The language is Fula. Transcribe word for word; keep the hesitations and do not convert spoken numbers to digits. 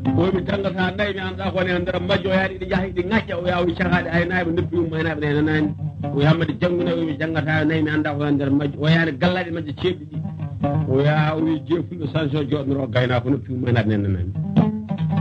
ومن تنقص النايم عن أخواني عند رمجو يعني لجاهي لنجا وياوي شغال أي نايم نبيهم ما نايم نايم نايم ويحمد الجنة ومن تنقص النايم عند أخواني عند رمجو ويعني قلّا المجد شيب وياوي جيف لسانسو جو نروح قاينا كنبيهم ما نايم نايم